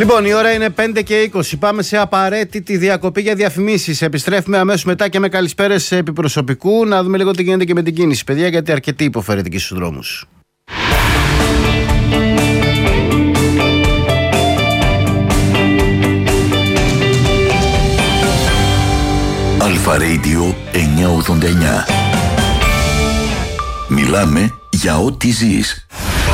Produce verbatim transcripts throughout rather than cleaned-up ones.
Λοιπόν, η ώρα είναι πέντε και είκοσι. Πάμε σε απαραίτητη διακοπή για διαφημίσεις. Επιστρέφουμε αμέσως μετά και με καλησπέρες επιπροσωπικού. Να δούμε λίγο τι γίνεται και με την κίνηση, παιδιά, γιατί αρκετοί υποφέρετε και στους δρόμους. Αλφα Radio εννιακόσια ογδόντα εννιά. Μιλάμε για ό,τι ζεις.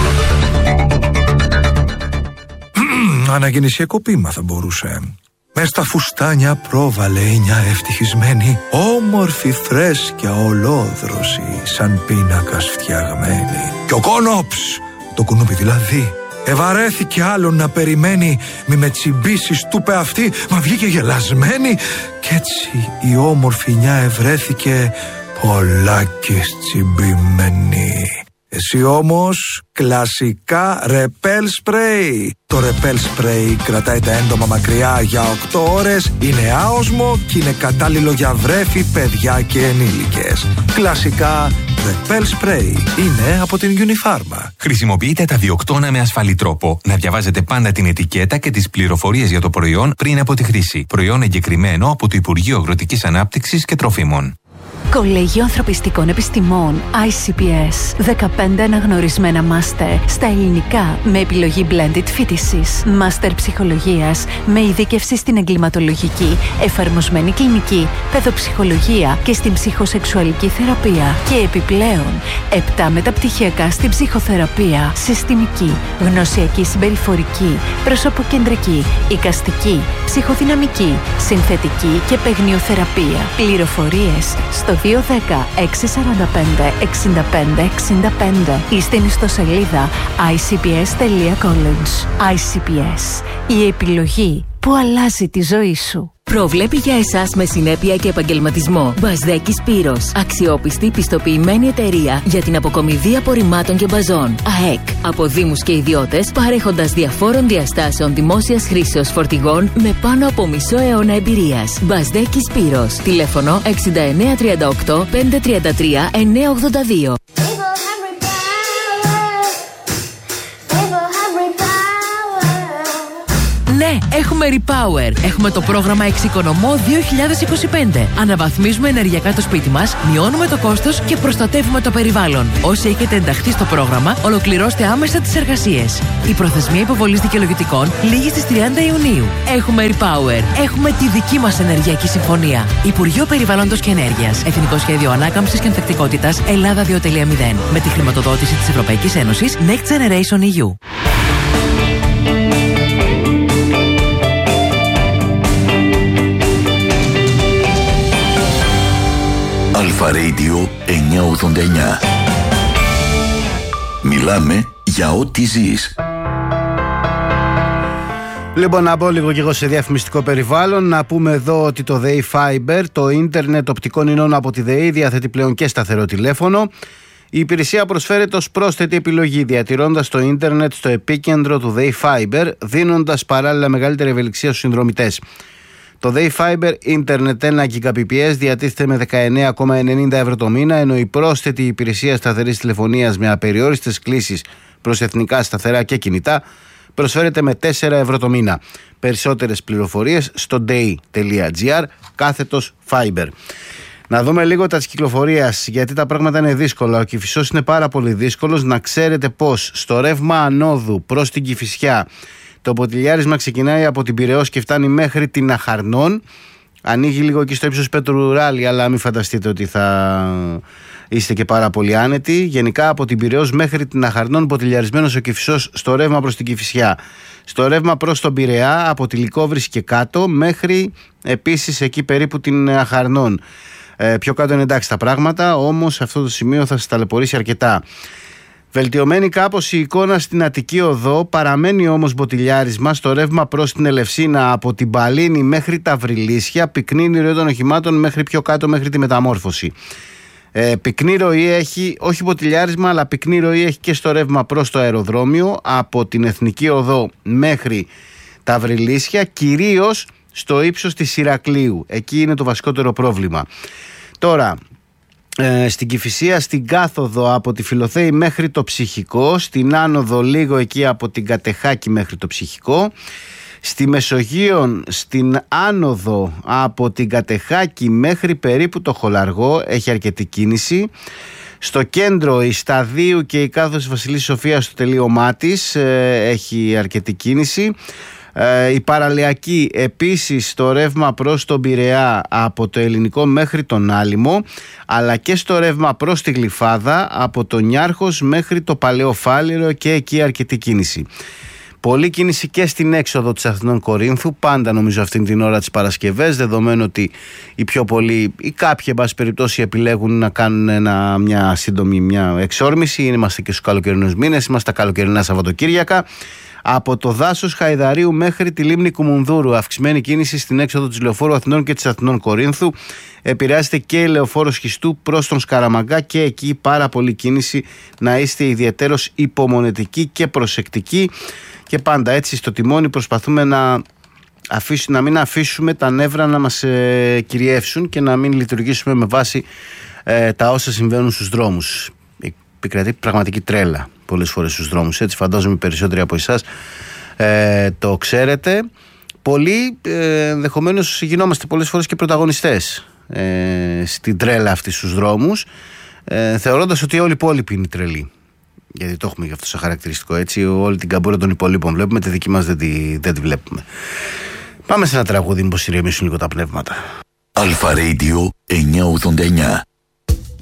Αναγεννησιακό ποίημα θα μπορούσε. Μες στα φουστάνια πρόβαλε μια ευτυχισμένη, όμορφη φρέσκια ολόδρωση, σαν πίνακας φτιαγμένη. Κι ο κόνοψ, το κουνούπι δηλαδή, ευαρέθηκε άλλον να περιμένει. Μη με τσιμπήσεις, του είπε αυτή, μα βγήκε γελασμένη. Κι έτσι η όμορφη νιά ευρέθηκε πολλάκις τσιμπημένη. Εσύ όμως κλασικά ρεπέλ σπρέι. Το ρεπέλ σπρέι κρατάει τα έντομα μακριά για οκτώ ώρες, είναι άοσμο και είναι κατάλληλο για βρέφη, παιδιά και ενήλικες. Κλασικά ρεπέλ σπρέι είναι από την Unifarma. Χρησιμοποιείτε τα διοκτώνα με ασφαλή τρόπο. Να διαβάζετε πάντα την ετικέτα και τις πληροφορίες για το προϊόν πριν από τη χρήση. Προϊόν εγκεκριμένο από το Υπουργείο Αγροτικής Ανάπτυξης και Τροφίμων. Κολέγιο Ανθρωπιστικών Επιστημών άι σι πι ες. δεκαπέντε αναγνωρισμένα μάστερ στα ελληνικά με επιλογή blended φοιτησης. Μάστερ ψυχολογίας με ειδίκευση στην εγκληματολογική, εφαρμοσμένη κλινική, παιδοψυχολογία και στην ψυχοσεξουαλική θεραπεία. Και επιπλέον επτά μεταπτυχιακά στην ψυχοθεραπεία, συστημική, γνωσιακή συμπεριφορική, προσωποκεντρική, εικαστική, ψυχοδυναμική, συνθετική και παιγνιοθεραπεία. Πληροφορίες στο δύο ένα μηδέν έξι τέσσερα πέντε έξι πέντε έξι πέντε ή στην ιστοσελίδα άι σι πι ες τελεία college. άι σι πι ες, η επιλογή που αλλάζει τη ζωή σου. Προβλέπει για εσάς με συνέπεια και επαγγελματισμό. Μπασδέκης Σπύρος. Αξιόπιστη, πιστοποιημένη εταιρεία για την αποκομιδή απορριμμάτων και μπαζών. ΑΕΚ. Από δήμους και ιδιώτες, παρέχοντας διαφόρων διαστάσεων δημόσιας χρήσεως φορτηγών με πάνω από μισό αιώνα εμπειρίας. Μπασδέκης Σπύρος. Τηλέφωνο εξήντα εννέα τριάντα οκτώ πεντακόσια τριάντα τρία εννιακόσια ογδόντα δύο. Ναι, έχουμε Repower. Έχουμε το πρόγραμμα Εξοικονομώ δύο χιλιάδες είκοσι πέντε. Αναβαθμίζουμε ενεργειακά το σπίτι μας, μειώνουμε το κόστος και προστατεύουμε το περιβάλλον. Όσοι έχετε ενταχθεί στο πρόγραμμα, ολοκληρώστε άμεσα τις εργασίες. Η προθεσμία υποβολής δικαιολογητικών λήγει στις τριάντα Ιουνίου. Έχουμε Repower. Έχουμε τη δική μας ενεργειακή συμφωνία. Υπουργείο Περιβάλλοντος και Ενέργειας. Εθνικό Σχέδιο Ανάκαμψης και Ανθεκτικότητας Ελλάδα δύο κόμμα μηδέν. Με τη χρηματοδότηση της Ευρωπαϊκής Ένωσης Next Generation ι γιου. Αλφα Radio εννιακόσια ογδόντα εννιά. Μιλάμε για ό,τι ζεις. Λοιπόν, να μπω λίγο και εγώ σε διαφημιστικό περιβάλλον. Να πούμε εδώ ότι το ΔΕΗ Fiber, το ίντερνετ οπτικών ινών από τη ΔΕΗ, διαθέτει πλέον και σταθερό τηλέφωνο. Η υπηρεσία προσφέρεται ως πρόσθετη επιλογή, διατηρώντας το ίντερνετ στο επίκεντρο του ΔΕΗ Fiber, δίνοντας παράλληλα μεγαλύτερη ευελιξία στους συνδρομητές. Το ΔΕΗ Fiber Internet ένα Gbps διατίθεται με δεκαεννέα κόμμα ενενήντα ευρώ το μήνα, ενώ η πρόσθετη υπηρεσία σταθερής τηλεφωνίας με απεριόριστες κλήσεις προς εθνικά σταθερά και κινητά προσφέρεται με τέσσερα ευρώ το μήνα. Περισσότερες πληροφορίες στο dei.gr κάθετος Fiber. Να δούμε λίγο τα της κυκλοφορίας, γιατί τα πράγματα είναι δύσκολα. Ο Κηφισός είναι πάρα πολύ δύσκολος. Να ξέρετε πως στο ρεύμα ανόδου προς την Κηφισιά το ποτηλιάρισμα ξεκινάει από την Πειραιώς και φτάνει μέχρι την Αχαρνών. Ανοίγει λίγο εκεί στο ύψος Πέτρου Ράλι, αλλά μην φανταστείτε ότι θα είστε και πάρα πολύ άνετοι. Γενικά από την Πειραιώς μέχρι την Αχαρνών ποτηλιαρισμένος ο Κηφισός στο ρεύμα προς την Κηφισιά. Στο ρεύμα προς τον Πειραιά από τη Λυκόβρηση και κάτω μέχρι επίσης εκεί περίπου την Αχαρνών. Ε, πιο κάτω είναι εντάξει τα πράγματα, όμως αυτό το σημείο θα σας ταλαιπωρήσει αρκετά. Βελτιωμένη κάπως η εικόνα στην Αττική Οδό, παραμένει όμως μποτιλιάρισμα στο ρεύμα προς την Ελευσίνα από την Παλίνη μέχρι τα Βρυλίσια, πυκνή ροή των οχημάτων μέχρι πιο κάτω μέχρι τη Μεταμόρφωση. Ε, πυκνή ροή έχει, όχι μποτιλιάρισμα, αλλά πυκνή ροή έχει και στο ρεύμα προς το αεροδρόμιο από την Εθνική Οδό μέχρι τα Βρυλίσια, κυρίως στο ύψος της Ηρακλείου. Εκεί είναι το βασικότερο πρόβλημα. Τώρα, ε, στην Κηφισία, στην κάθοδο από τη Φιλοθέη μέχρι το Ψυχικό, στην άνοδο λίγο εκεί από την Κατεχάκη μέχρι το Ψυχικό, Στη Μεσογείο, στην άνοδο από την Κατεχάκη μέχρι περίπου το Χολαργό έχει αρκετή κίνηση. Στο κέντρο η Σταδίου και η κάθοδος Βασιλής Σοφίας στο τελείωμά της ε, έχει αρκετή κίνηση. Ε, η παραλιακή επίσης στο ρεύμα προς τον Πειραιά από το Ελληνικό μέχρι τον Άλυμο, αλλά και στο ρεύμα προς τη Γλυφάδα από τον Νιάρχος μέχρι το Παλαιό Φάληρο, και εκεί αρκετή κίνηση. Πολλή κίνηση και στην έξοδο της Αθηνών Κορίνθου, πάντα νομίζω αυτήν την ώρα της Παρασκευές, δεδομένου ότι οι πιο πολλοί ή κάποιοι εν πάση περιπτώσει επιλέγουν να κάνουν ένα, μια σύντομη μια εξόρμηση. Είμαστε και στους καλοκαιρινούς μήνες, είμαστε τα καλοκαιρινά Σαββατοκύριακα. Από το δάσος Χαϊδαρίου μέχρι τη λίμνη Κουμουνδούρου, αυξημένη κίνηση στην έξοδο της Λεωφόρου Αθηνών και της Αθηνών Κορίνθου. Επηρεάζεται και η Λεωφόρος Χιστού προς τον Σκαραμαγκά, και εκεί πάρα πολύ κίνηση, να είστε ιδιαιτέρως υπομονετικοί και προσεκτικοί. Και πάντα έτσι στο τιμόνι προσπαθούμε να, αφήσουμε, να μην αφήσουμε τα νεύρα να μας ε, κυριεύσουν και να μην λειτουργήσουμε με βάση ε, τα όσα συμβαίνουν στους δρόμους. Επικρατεί πραγματική τρέλα πολλές φορές στους δρόμους, έτσι φαντάζομαι περισσότεροι από εσάς ε, το ξέρετε. Πολλοί ε, ενδεχομένως γινόμαστε πολλές φορές και πρωταγωνιστές ε, στην τρέλα αυτή στους δρόμους, ε, θεωρώντας ότι όλοι οι υπόλοιποι είναι τρελοί. Γιατί το έχουμε γι' αυτό σαν χαρακτηριστικό, έτσι. Όλη την καμπούρα των υπολείπων βλέπουμε, τη δική μας δεν τη, δεν τη βλέπουμε. Πάμε σε ένα τραγούδι, μήπως ηρεμήσουν λίγο τα πνεύματα. Αλφα Radio εννιακόσια ογδόντα εννιά.